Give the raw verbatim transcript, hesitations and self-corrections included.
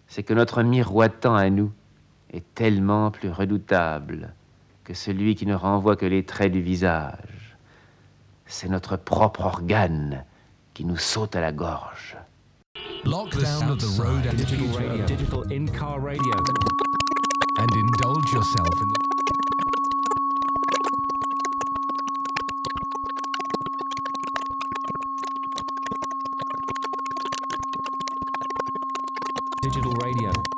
c'est que notre miroitant à nous est tellement plus redoutable que celui qui ne renvoie que les traits du visage. C'est notre propre organe qui nous saute à la gorge. Lockdown of the road and digital radio, digital in-car radio, and indulge yourself in the digital radio.